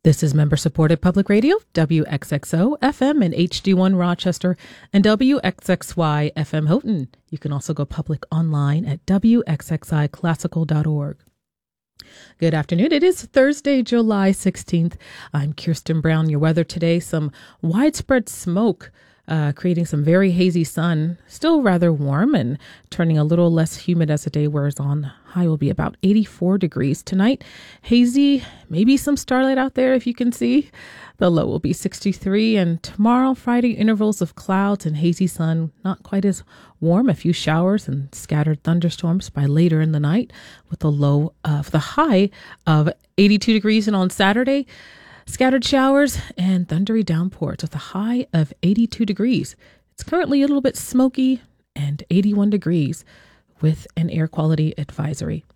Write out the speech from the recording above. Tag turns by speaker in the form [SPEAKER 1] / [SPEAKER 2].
[SPEAKER 1] This is member-supported public radio, WXXO FM and HD1 Rochester and WXXY FM Houghton. You can also go public online at WXXIClassical.org. Good afternoon. It is Thursday, July 16th. I'm Kirsten Brown. Your weather today, some widespread smoke, creating some very hazy sun, still rather warm and turning a little less humid as the day wears on. High will be about 84 degrees tonight. Hazy, maybe some starlight out there if you can see. The low will be 63, and tomorrow, Friday, intervals of clouds and hazy sun, not quite as warm. A few showers and scattered thunderstorms by later in the night, with the high of 82 degrees. And on Saturday, scattered showers and thundery downpours with a high of 82 degrees. It's currently a little bit smoky and 81 degrees with an air quality advisory.